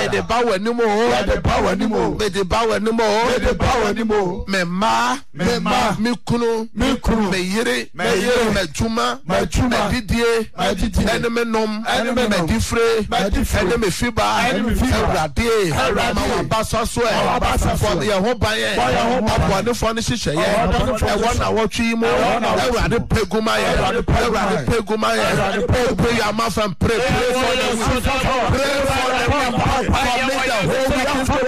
the power anymore. The power anymore. The power anymore. The power anymore. Me ma, me kunu, me yere, me juma, me didie, enemy nom, me difre, enemy fiba, rade, ma basa so for the whole buyer. Upon the furniture, one hour tree more, rade peguma, rade peguma, pray your mouth and pray for them. Pray for them. Commit the whole weekend to